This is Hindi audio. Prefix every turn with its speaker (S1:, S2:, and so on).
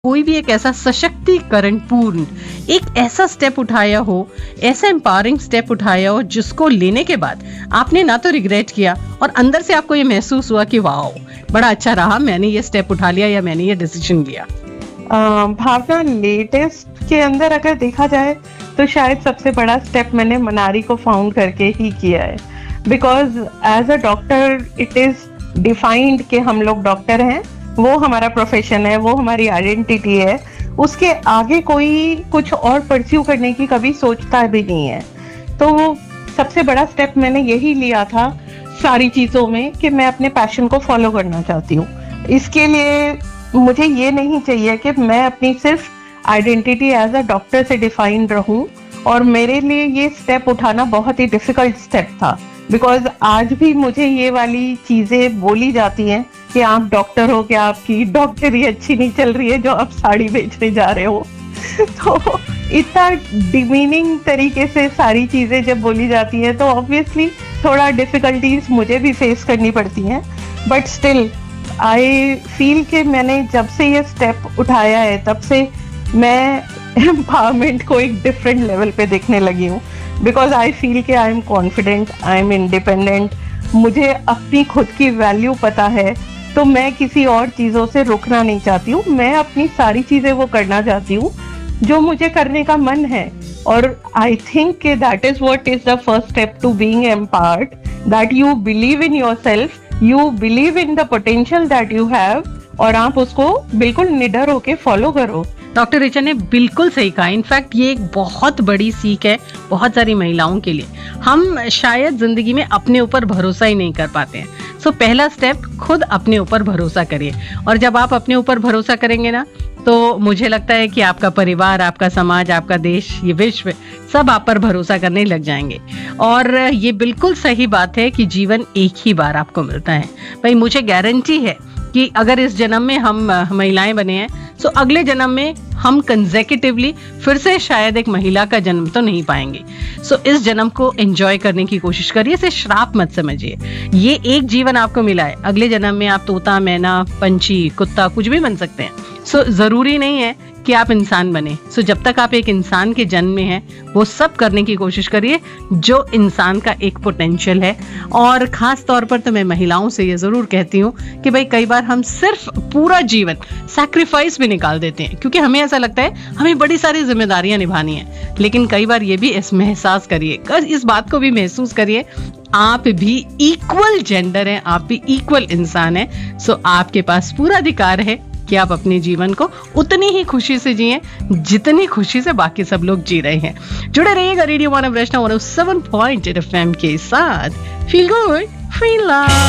S1: कोई भी एक ऐसा सशक्तिकरण पूर्ण एक ऐसा स्टेप उठाया हो, ऐसा एम्पावरिंग स्टेप उठाया हो जिसको लेने के बाद आपने ना तो रिग्रेट किया और अंदर से आपको ये महसूस हुआ कि वाओ बड़ा अच्छा रहा, मैंने ये स्टेप उठा लिया या मैंने ये डिसीजन लिया?
S2: भावना, लेटेस्ट के अंदर अगर देखा जाए तो शायद सबसे बड़ा स्टेप मैंने मनारी को फाउंड करके ही किया है। Because as a doctor it is defined कि हम लोग डॉक्टर हैं, वो हमारा प्रोफेशन है, वो हमारी आइडेंटिटी है। उसके आगे कोई कुछ और परस्यू करने की कभी सोचता भी नहीं है। तो वो सबसे बड़ा स्टेप मैंने यही लिया था सारी चीज़ों में कि मैं अपने पैशन को फॉलो करना चाहती हूँ। इसके लिए मुझे ये नहीं चाहिए कि मैं अपनी सिर्फ आइडेंटिटी एज अ डॉक्टर से डिफाइन रहूं। और मेरे लिए ये स्टेप उठाना बहुत ही डिफिकल्ट स्टेप था। बिकॉज आज भी मुझे ये वाली चीज़ें बोली जाती हैं कि आप डॉक्टर हो, कि आपकी डॉक्टरी अच्छी नहीं चल रही है जो आप साड़ी बेचने जा रहे हो। तो इतना डिमीनिंग तरीके से सारी चीज़ें जब बोली जाती हैं तो ऑब्वियसली थोड़ा डिफिकल्टीज मुझे भी फेस करनी पड़ती हैं। बट स्टिल आई फील कि मैंने जब से ये स्टेप उठाया है तब से मैं एम्पावरमेंट को एक डिफरेंट लेवल पे देखने लगी हूँ। बिकॉज आई फील कि I am confident, I am independent, मुझे अपनी खुद की वैल्यू पता है। तो मैं किसी और चीज़ों से रुकना नहीं चाहती हूँ, मैं अपनी सारी चीज़ें वो करना चाहती हूँ जो मुझे करने का मन है। और आई थिंक कि that is what is the first step to being empowered, that you believe in yourself, you believe in the potential that you have और आप उसको बिल्कुल निडर होके फॉलो करो।
S1: डॉक्टर ऋचा ने बिल्कुल सही कहा। इनफैक्ट ये एक बहुत बड़ी सीख है बहुत सारी महिलाओं के लिए। हम शायद जिंदगी में अपने ऊपर भरोसा ही नहीं कर पाते हैं। सो पहला स्टेप, खुद अपने ऊपर भरोसा करिए। और जब आप अपने ऊपर भरोसा करेंगे ना तो मुझे लगता है कि आपका परिवार, आपका समाज, आपका देश, ये विश्व सब आप पर भरोसा करने लग जाएंगे। और ये बिल्कुल सही बात है कि जीवन एक ही बार आपको मिलता है। भाई मुझे गारंटी है कि अगर इस जन्म में हम महिलाएं बने हैं तो अगले जन्म में हम कंसेक्यूटिवली फिर से शायद एक महिला का जन्म तो नहीं पाएंगे। सो इस जन्म को एंजॉय करने की कोशिश करिए, इसे श्राप मत समझिए। ये एक जीवन आपको मिला है, अगले जन्म में आप तोता, मैना, पंछी, कुत्ता कुछ भी बन सकते हैं। सो जरूरी नहीं है कि आप इंसान बने। सो जब तक आप एक इंसान के जन्म में हैं वो सब करने की कोशिश करिए जो इंसान का एक पोटेंशियल है। और खास तौर पर तो मैं महिलाओं से ये जरूर कहती हूँ कि भाई कई बार हम सिर्फ पूरा जीवन सैक्रिफाइस भी निकाल देते हैं क्योंकि हमें ऐसा लगता है हमें बड़ी सारी जिम्मेदारियां निभानी है। लेकिन कई बार ये भी इसमें एहसास करिए, इस बात को भी महसूस करिए, आप भी इक्वल जेंडर हैं, आप भी इक्वल इंसान हैं। सो आपके पास पूरा अधिकार है कि आप अपने जीवन को उतनी ही खुशी से जिएं जितनी खुशी से बाकी सब लोग जी रहे हैं। जुड़े रहिएगा रेडियो मानव रचना 107.8 FM के साथ। Feel good, feel love.